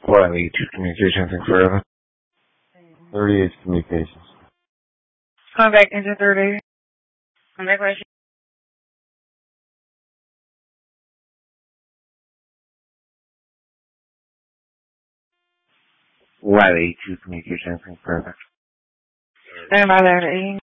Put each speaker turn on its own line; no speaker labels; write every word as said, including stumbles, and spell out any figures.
Wiley to Communications and Forever. thirty-eight Communications.
Come back into thirty. Come back right.
Wiley to Communications and Forever.
Stand by there.